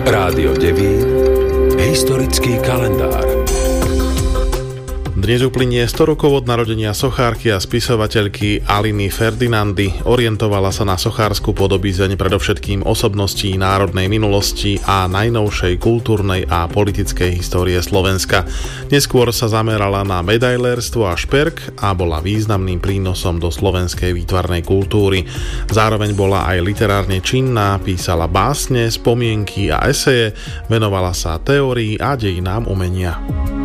Rádio Devín. Historický kalendár. Dnes uplynie 100 rokov od narodenia sochárky a spisovateľky Aliny Ferdinandy. Orientovala sa na sochárskú podobizeň predovšetkým osobností národnej minulosti a najnovšej kultúrnej a politickej histórie Slovenska. Neskôr sa zamerala na medailérstvo a šperk a bola významným prínosom do slovenskej výtvarnej kultúry. Zároveň bola aj literárne činná, písala básne, spomienky a eseje, venovala sa teórii a dejinám umenia.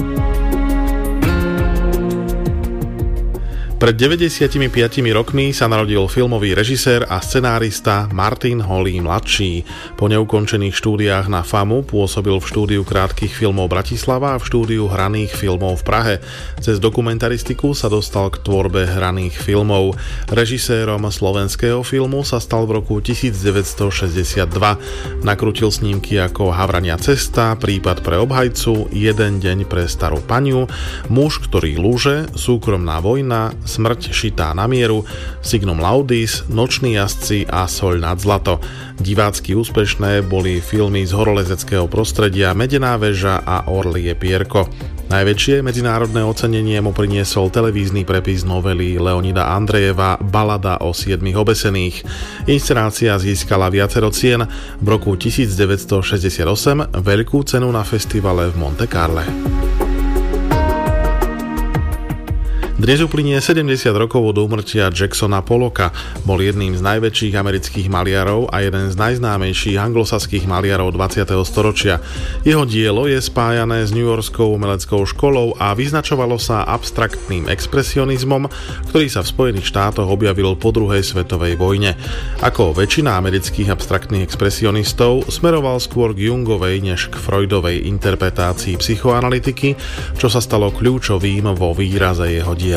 Pred 95 rokmi sa narodil filmový režisér a scenárista Martin Holý mladší. Po neukončených štúdiách na FAMU pôsobil v štúdiu krátkych filmov Bratislava a v štúdiu hraných filmov v Prahe. Cez dokumentaristiku sa dostal k tvorbe hraných filmov. Režisérom slovenského filmu sa stal v roku 1962. Nakrutil snímky ako Havrania cesta, Prípad pre obhajcu, Jeden deň pre starú paniu, Muž, ktorý lúže, Súkromná vojna, Smrť šitá na mieru, Signum laudis, Noční jazdci a Soľ nad zlato. Divácky úspešné boli filmy z horolezeckého prostredia Medená väža a Orlie pierko. Najväčšie medzinárodné ocenenie mu priniesol televízny prepis novely Leonida Andrejeva Balada o 7 obesených. Inscenácia získala viacero cien, v roku 1968 veľkú cenu na festivale v Monte Carle. Dnes uplynie 70 rokov od úmrtia Jacksona Pollocka. Bol jedným z najväčších amerických maliarov a jeden z najznámejších anglosaských maliarov 20. storočia. Jeho dielo je spájané s newyorskou umeleckou školou a vyznačovalo sa abstraktným expresionizmom, ktorý sa v Spojených štátoch objavil po druhej svetovej vojne. Ako väčšina amerických abstraktných expresionistov smeroval skôr k Jungovej než k Freudovej interpretácii psychoanalytiky, čo sa stalo kľúčovým vo výraze jeho diela.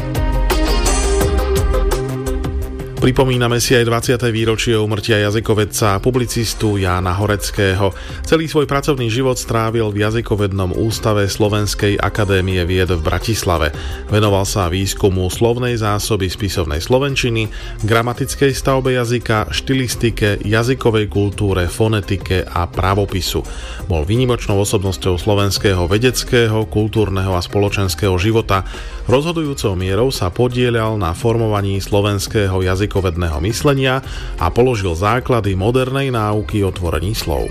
Pripomíname si aj 20. výročie úmrtia jazykovedca a publicistu Jána Horeckého. Celý svoj pracovný život strávil v jazykovednom ústave Slovenskej akadémie vied v Bratislave. Venoval sa výskumu slovnej zásoby spisovnej slovenčiny, gramatickej stavbe jazyka, štilistike, jazykovej kultúre, fonetike a pravopisu. Bol výnimočnou osobnosťou slovenského vedeckého, kultúrneho a spoločenského života. Rozhodujúcou mierou sa podieľal na formovaní slovenského jazykovedného myslenia a položil základy modernej náuky o tvorení slov.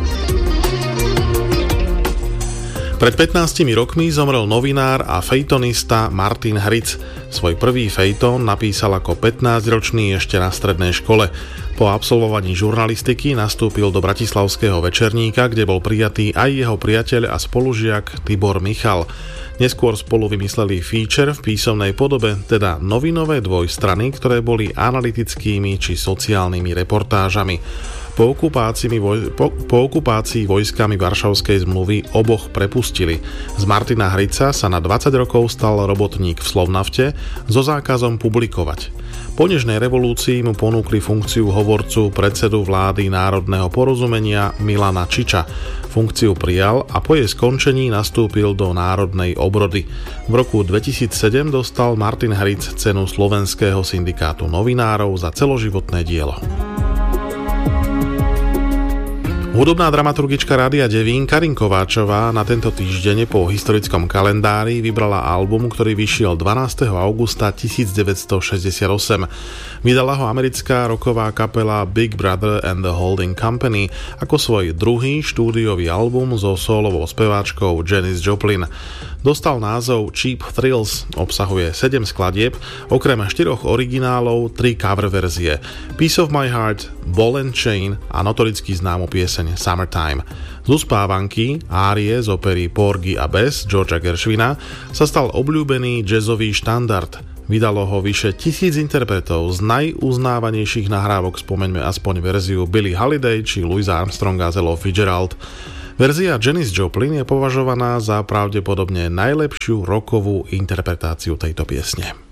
Pred 15 rokmi zomrel novinár a fejtonista Martin Hric. Svoj prvý fejtón napísal ako 15-ročný ešte na strednej škole. Po absolvovaní žurnalistiky nastúpil do bratislavského večerníka, kde bol prijatý aj jeho priateľ a spolužiak Tibor Michal. Neskôr spolu vymysleli feature v písomnej podobe, teda novinové dvojstrany, ktoré boli analytickými či sociálnymi reportážami. Po okupácii vojskami Varšavskej zmluvy oboch prepustili. Z Martina Hrica sa na 20 rokov stal robotník v Slovnafte so zákazom publikovať. Po nežnej revolúcii mu ponúkli funkciu hovorcu predsedu vlády národného porozumenia Milana Čiča. Funkciu prijal a po jej skončení nastúpil do národnej obrody. V roku 2007 dostal Martin Hric cenu Slovenského syndikátu novinárov za celoživotné dielo. Hudobná dramaturgička Rádia Devín Karin Kováčová na tento týždeň po historickom kalendári vybrala album, ktorý vyšiel 12. augusta 1968. Vydala ho americká rocková kapela Big Brother and the Holding Company ako svoj druhý štúdiový album so solovou speváčkou Janis Joplin. Dostal názov Cheap Thrills, obsahuje 7 skladieb, okrem 4 originálov 3 cover verzie: Piece of My Heart, Ball and Chain a notoricky známu pieseň Summertime. Z uspávanky, árie z opery Porgy a Bess Georgea Gershwina sa stal obľúbený jazzový štandard. Vydalo ho vyše 1000 interpretov, z najuznávanejších nahrávok spomeňme aspoň verziu Billie Holiday či Louisa Armstronga z Ella Fitzgerald. Verzia Janis Joplin je považovaná za pravdepodobne najlepšiu rockovú interpretáciu tejto piesne.